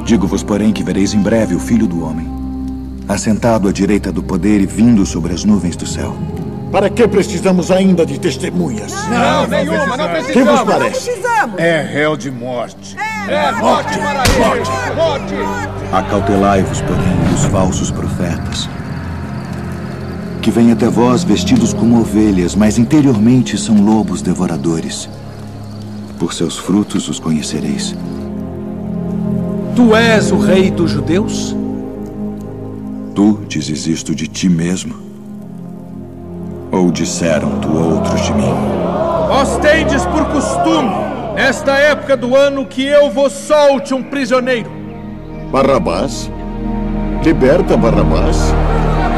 Digo-vos, porém, que vereis em breve o Filho do Homem, assentado à direita do poder e vindo sobre as nuvens do céu. Para que precisamos ainda de testemunhas? Não, nenhuma, não precisamos. Que vos parece? É réu de morte. Morte! Morte! Acautelai-vos, porém, dos falsos profetas, que vêm até vós vestidos como ovelhas, mas interiormente são lobos devoradores. Por seus frutos os conhecereis. Tu és o rei dos judeus? Tu dizes isto de ti mesmo? Ou disseram-te outros de mim? Vós tendes por costume, nesta época do ano, que eu vos solte um prisioneiro. Barrabás? Liberta Barrabás?